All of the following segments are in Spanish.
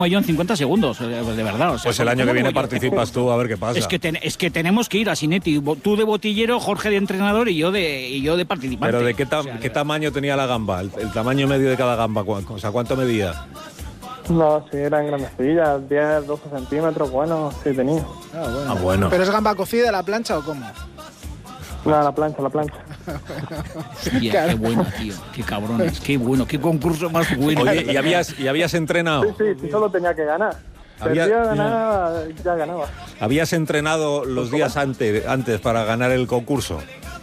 yo en 50 segundos, de verdad. O sea, pues el año que viene participas tú, a ver qué pasa. Es que tenemos que ir a Sinetti, tú de botillero, Jorge de entrenador y yo de participante. Pero ¿de qué tamaño tenía la gamba? El tamaño medio de cada gamba, o sea, ¿cuánto medía? No, sí, eran grandecillas, 10, 12 centímetros, bueno, sí tenía. Ah, bueno. ¿Pero es gamba cocida a la plancha o cómo? No, la plancha. Hostia, claro. Qué bueno, tío, qué cabrones, qué bueno, qué concurso más bueno. Oye, ¿y habías entrenado? Sí, solo tenía que ganar. El día de ganar, ya ganaba. ¿Habías entrenado los días antes para ganar el concurso?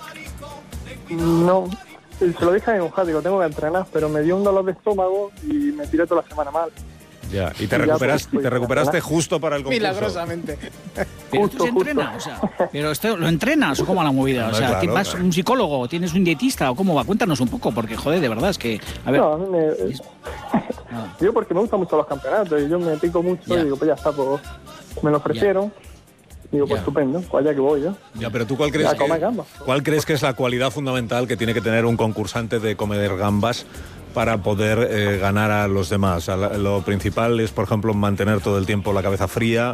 No, se lo dije a mi mujer, digo, tengo que entrenar, pero me dio un dolor de estómago y me tiré toda la semana mal. Ya, y te recuperaste justo para el concurso. Milagrosamente. Pero esto se entrena, o sea, pero esto lo entrenas o cómo la movida, o sea, claro, ¿vas un psicólogo, tienes un dietista o cómo va? Cuéntanos un poco, porque joder, de verdad es que a ver. No, a mí yo porque me gustan mucho los campeonatos y yo me pico mucho y digo, pues ya está, pues me lo ofrecieron. Digo, pues estupendo, pues allá que voy yo. Ya, pero tú ¿cuál crees que es la cualidad fundamental que tiene que tener un concursante de comer gambas para poder ganar a los demás? O sea, lo principal es, por ejemplo, mantener todo el tiempo la cabeza fría,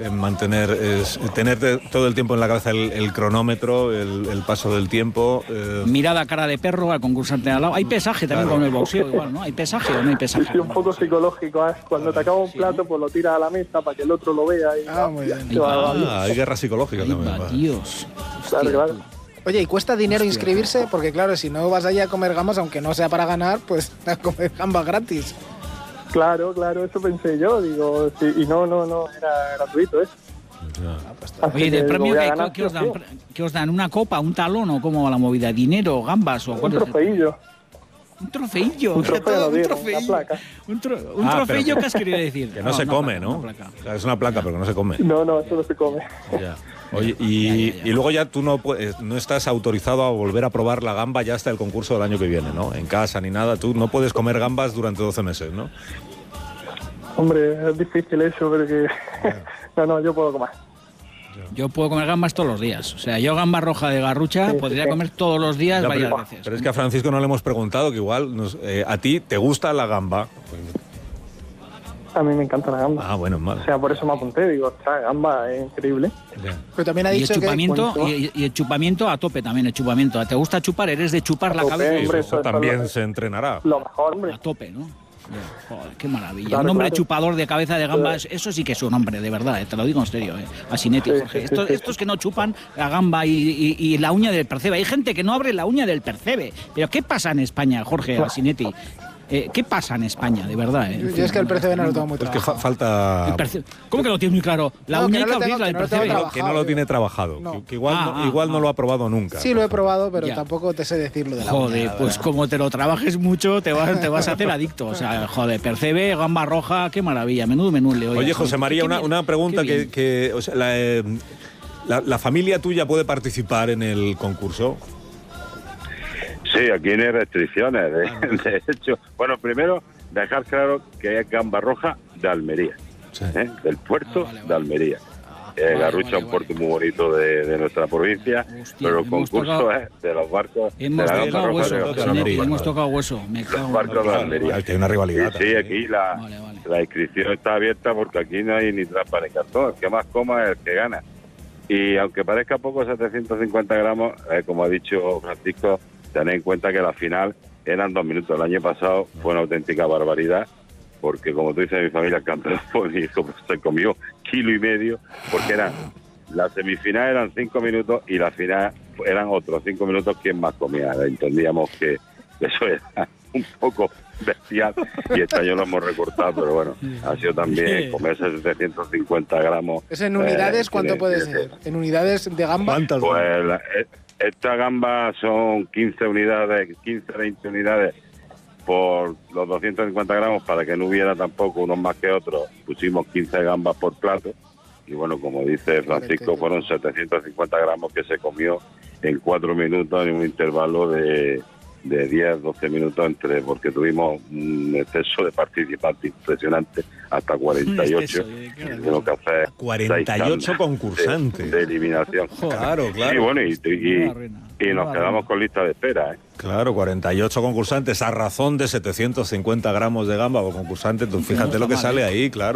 tener todo el tiempo en la cabeza el cronómetro, el paso del tiempo. Mirada cara de perro al concursante de al lado. Hay pesaje también con el boxeo, igual, ¿no? ¿Hay pesaje o no hay pesaje? Sí, un poco psicológico, ¿eh? Cuando te acaba un plato, pues lo tiras a la mesa para que el otro lo vea. Y muy bien. Hay guerra psicológica también. Dios. Claro. Oye, ¿y cuesta dinero inscribirse? Porque claro, si no vas allá a comer gambas, aunque no sea para ganar, pues a comer gambas gratis. Claro, eso pensé yo, digo, sí, y no, era gratuito eso. Oye, ¿de premio qué os dan? ¿Una copa, un talón o cómo va la movida? ¿Dinero, gambas o un trofeillo? Un trofeillo. Un trofeillo, una placa. Un trofeillo, ¿qué has querido decir? Que no se come, ¿no? O sea, es una placa, pero que no se come. No, eso no se come. Ya. Oye, y luego ya tú no estás autorizado a volver a probar la gamba ya hasta el concurso del año que viene, ¿no? En casa ni nada, tú no puedes comer gambas durante 12 meses, ¿no? Hombre, es difícil eso, porque no, yo puedo comer. Yo puedo comer gambas todos los días. O sea, yo gamba roja de Garrucha podría comer todos los días varias veces. Pero es que a Francisco no le hemos preguntado, que igual a ti te gusta la gamba. A mí me encanta la gamba. Ah, bueno, mal. O sea, por eso me apunté, digo, esta gamba es increíble. Pero también ha dicho y el chupamiento a tope también, el chupamiento. ¿Te gusta chupar? ¿Eres de chupar la cabeza? Hombre, eso también se entrenará. Lo mejor, hombre. A tope, ¿no? Joder, qué maravilla. Claro, un hombre chupador de cabeza de gambas, eso sí que es un hombre, de verdad, te lo digo en serio, a Sinetti, Jorge. Estos que no chupan la gamba y la uña del percebe. Hay gente que no abre la uña del percebe. Pero ¿qué pasa en España, Jorge, a Sinetti? ¿Qué pasa en España, de verdad? Yo es que el percebe no lo tengo muy claro. Es que falta... ¿Cómo que lo tienes muy claro? La uña hay que abrirla del percebe. Que no lo tiene trabajado. No. Que igual no lo ha probado nunca. Sí, lo he probado, pero tampoco te sé decirlo de la uña. Joder, pues como te lo trabajes mucho, te vas a hacer adicto. O sea, joder, percebe, gamba roja, qué maravilla. Menudo menú le oye. Oye, José María, una pregunta que o sea, la familia tuya puede participar en el concurso. Sí, aquí no hay restricciones, de hecho. Bueno, primero, dejar claro que es gamba roja de Almería, del puerto de Almería. Garrucha es un puerto muy bonito de nuestra provincia, pero el concurso es de los barcos de la gamba roja de Almería. Hemos tocado hueso, los barcos de Almería. Hay una rivalidad. Sí, aquí la inscripción está abierta porque aquí no hay ni trampa ni cartón. El que más coma es el que gana. Y aunque parezca poco, 750 gramos, como ha dicho Francisco, tened en cuenta que la final eran 2 minutos. El año pasado fue una auténtica barbaridad, porque como tú dices, mi familia, el campeón se comió 1,5 kilos, porque la semifinal eran 5 minutos y la final eran otros 5 minutos quien más comía. Entendíamos que eso era un poco bestial y este año lo hemos recortado, pero bueno, ha sido también comerse 750 gramos. ¿Es en unidades? ¿Cuánto puede ser? ¿En unidades de gamba? ¿Cuántas? Pues esta gamba son 15 unidades, 15, 20 unidades por los 250 gramos, para que no hubiera tampoco unos más que otros. Pusimos 15 gambas por plato y bueno, como dice Francisco, fueron 750 gramos que se comió en 4 minutos en un intervalo de 10, 12 minutos porque tuvimos un exceso de participantes impresionante, hasta 48. Tengo que hacer 48 concursantes de eliminación. Claro. Sí, bueno, y nos quedamos con lista de espera, Claro, 48 concursantes a razón de 750 gramos de gamba por concursante. Tú fíjate lo que sale ahí, claro.